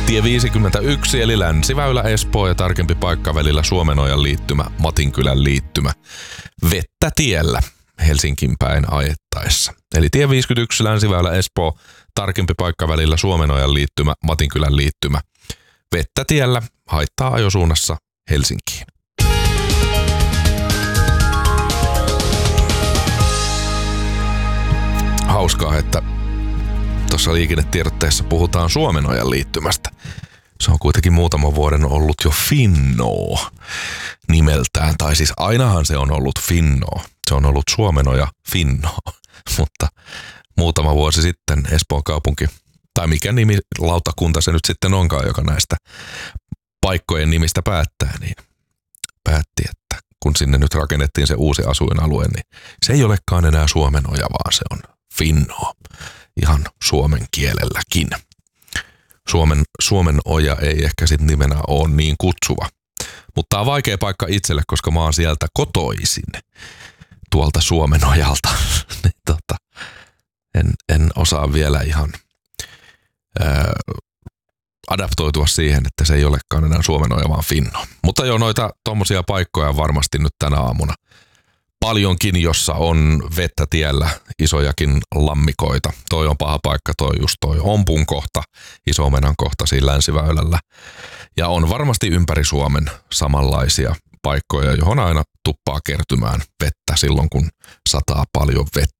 Tie 51 eli Länsiväylä Espoo ja tarkempi paikka välillä Suomenojan liittymä, Matinkylän liittymä. Vettä tiellä Helsinkiin päin ajettaessa. Eli tie 51 Länsiväylä Espoo, tarkempi paikka välillä Suomenojan liittymä, Matinkylän liittymä. Vettä tiellä haittaa ajosuunnassa Helsinkiin. Hauskaa, että tuossa liikennetiedotteessa puhutaan Suomenojan liittymästä. Se on kuitenkin muutaman vuoden ollut jo Finnoo nimeltään. Tai siis ainahan se on ollut Finnoo. Se on ollut Suomenoja Finnoo. Mutta muutama vuosi sitten Espoon kaupunki, tai mikä lautakunta se nyt sitten onkaan, joka näistä paikkojen nimistä päättää, niin päätti, että kun sinne nyt rakennettiin se uusi asuinalue, niin se ei olekaan enää Suomenoja, vaan se on Finnoo. Ihan suomen kielelläkin. Suomen oja ei ehkä sitten nimenä ole niin kutsuva. Mutta tämä on vaikea paikka itselle, koska mä oon sieltä kotoisin, tuolta Suomenojalta. En osaa vielä ihan adaptoitua siihen, että se ei olekaan enää Suomenoja, vaan Finnoo. Mutta joo, noita tommosia paikkoja varmasti nyt tänä aamuna paljonkin, jossa on vettä tiellä, isojakin lammikoita. Toi on paha paikka, toi Ompun kohta, Iso-Omenan kohta siinä Länsiväylällä. Ja on varmasti ympäri Suomen samanlaisia paikkoja, johon aina tuppaa kertymään vettä silloin, kun sataa paljon vettä.